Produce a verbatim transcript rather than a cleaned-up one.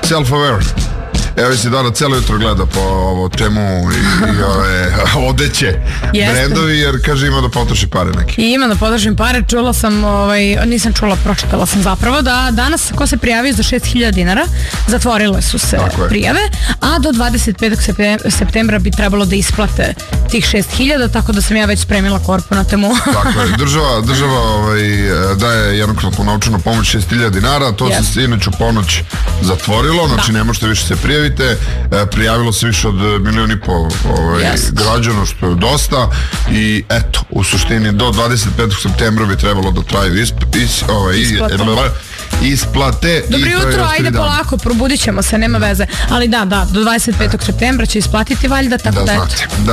self-aware. Evo si Dara celo jutro gleda po ovo temu i, i ove odeće brendovi, jer kaže ima da potroši pare neki. I ima da potrošim pare, čula sam, ovaj, nisam čula, pročitala sam zapravo da danas ko se prijavio za šest hiljada dinara, zatvorile su se prijave, a do dvadeset petog septembra bi trebalo da isplate tih šest hiljada, tako da sam ja već spremila korpu na temu. Tako je, država, država ovaj, daje jednokratnu novčanu pomoć šest hiljada dinara, to yes. se inače u ponoć zatvorilo, znači da. Ne možete više se prijaviti. Prijavilo se više od milion i pol ovaj, yes. građana, što je dosta i eto, u suštini do dvadeset petog septembra bi trebalo da traju isp, is, ovaj, isplate. isplate. Dobro jutro, ajde polako, probudit ćemo se, nema veze, ali da, da, do dvadeset petog septembra će isplatiti valjda, tako da, da eto.